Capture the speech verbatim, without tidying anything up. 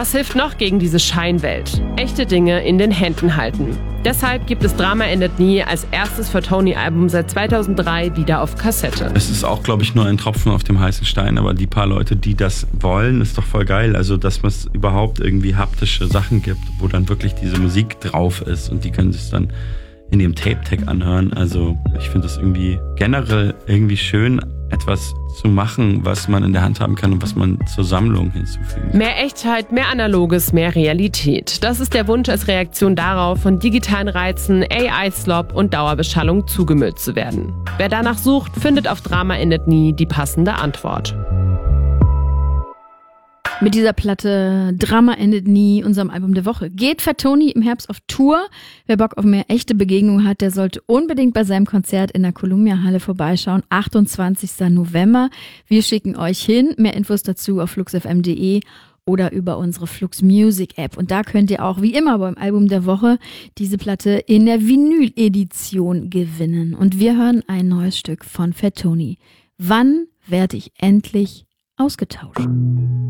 Was hilft noch gegen diese Scheinwelt? Echte Dinge in den Händen halten. Deshalb gibt es Drama endet nie als erstes Fatoni-Album seit zweitausenddrei wieder auf Kassette. Es ist auch, glaube ich, nur ein Tropfen auf dem heißen Stein, aber die paar Leute, die das wollen, ist doch voll geil. Also, dass es überhaupt irgendwie haptische Sachen gibt, wo dann wirklich diese Musik drauf ist und die können sich dann in dem Tape-Tag anhören. Also, ich finde das irgendwie generell irgendwie schön, etwas zu machen, was man in der Hand haben kann und was man zur Sammlung hinzufügen kann. Mehr Echtheit, mehr Analoges, mehr Realität. Das ist der Wunsch als Reaktion darauf, von digitalen Reizen, A I-Slop und Dauerbeschallung zugemüllt zu werden. Wer danach sucht, findet auf Drama endet nie die passende Antwort. Mit dieser Platte Drama endet nie, unserem Album der Woche, geht Fatoni im Herbst auf Tour. Wer Bock auf mehr echte Begegnungen hat, der sollte unbedingt bei seinem Konzert in der Columbia-Halle vorbeischauen. achtundzwanzigsten November. Wir schicken euch hin. Mehr Infos dazu auf flux f m punkt d e oder über unsere Flux Music App. Und da könnt ihr auch, wie immer beim Album der Woche, diese Platte in der Vinyl-Edition gewinnen. Und wir hören ein neues Stück von Fatoni. Wann werde ich endlich ausgetauscht?